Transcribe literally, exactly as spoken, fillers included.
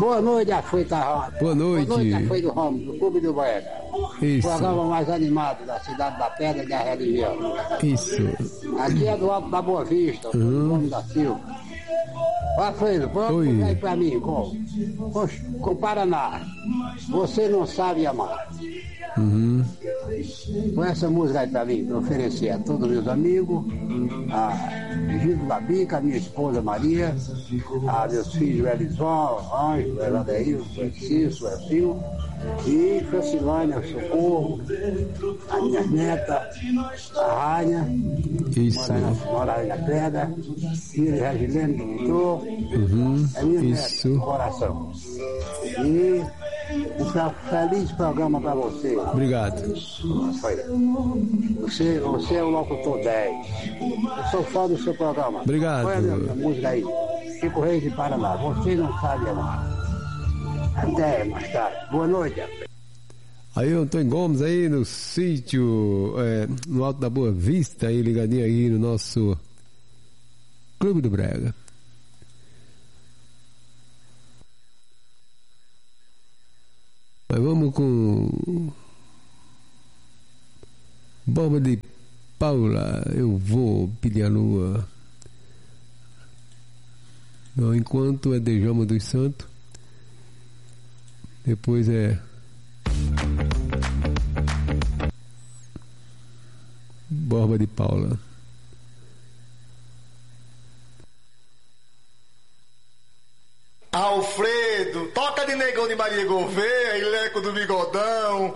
Boa noite, Afoita Ramos. Boa noite. Boa noite, Afoita Ramos, do Clube do Boeca. Isso. O programa mais animado da cidade da Pedra e da religião. Isso. Aqui é do Alto da Boa Vista, o Uhum. nome da Silva. Ó, Alfredo, pode pegar aí pra mim, com, com, com Paraná. Você não sabe amar. Uhum. Com essa música aí pra mim, pra oferecer a todos meus amigos, a Gildo da Bica, a minha esposa Maria, a meus filhos Elison, Anjo, Eladeil, Francisco, Elcio, e Francilânia, Socorro, a minha neta, a Rainha, Isso. mora aí na pedra, filha Regilene do Vitor, Uhum. é minha Isso. neta, coração. E um feliz programa para você. Obrigado. Você, você é o locutor dez. Eu sou fã do seu programa. Obrigado. Olha a minha, minha música aí. Chico Reis de Paraná. Você não sabe amar. Até mais tarde. Boa noite. Aí o Antônio Gomes aí no sítio, é, no Alto da Boa Vista, aí ligadinho aí no nosso Clube do Brega. Mas vamos com Borba de Paula, eu vou pedir a lua. Não, enquanto é Djalma dos Santos, depois é Borba de Paula. Alfredo, toca de Negão de Maria Gouveia e Leco do Bigodão.